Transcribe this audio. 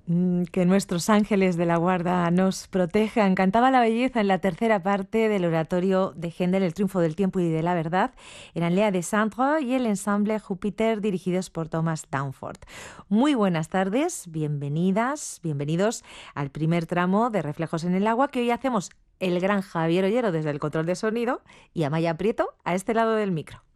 Que nuestros ángeles de la guarda nos protejan. Cantaba la belleza en la tercera parte del oratorio de Händel, El triunfo del tiempo y de la verdad, eran Lea de Sandro y el ensamble Júpiter dirigidos por Thomas Downford. Muy buenas tardes, bienvenidas, bienvenidos al primer tramo de Reflejos en el agua que hoy hacemos el gran Javier Ollero desde el control de sonido y Amaya Prieto a este lado del micro.